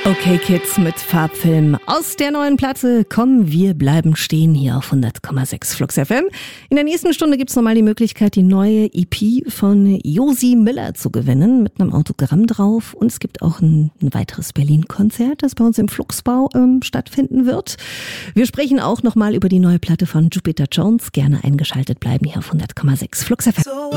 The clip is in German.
Okay Kids mit Farbfilm. Aus der neuen Platte Komm, wir bleiben stehen hier auf 100,6 Flux FM. In der nächsten Stunde gibt's nochmal die Möglichkeit, die neue EP von Josi Müller zu gewinnen mit einem Autogramm drauf. Und es gibt auch ein weiteres Berlin-Konzert, das bei uns im Fluxbau stattfinden wird. Wir sprechen auch nochmal über die neue Platte von Jupiter Jones. Gerne eingeschaltet bleiben hier auf 100,6 Flux FM.